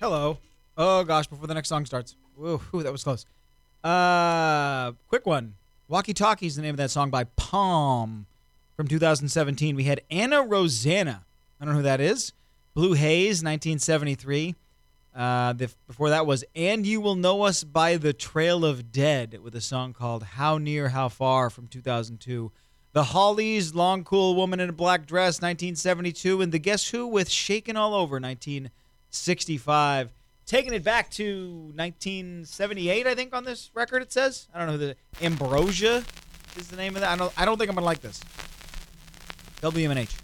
Hello. Oh, gosh, before the next song starts. Ooh, that was close. Quick one. Walkie Talkie is the name of that song by Palm from 2017. We had Anna Rosanna. I don't know who that is. Blue Haze, 1973. Before that was And You Will Know Us by the Trail of Dead with a song called How Near, How Far from 2002. The Hollies, Long Cool Woman in a Black Dress, 1972. And the Guess Who with Shakin' All Over, 1965. Taking it back to 1978, I think, on this record it says. I don't know who the Ambrosia is the name of that. I don't think I'm going to like this. WMNH.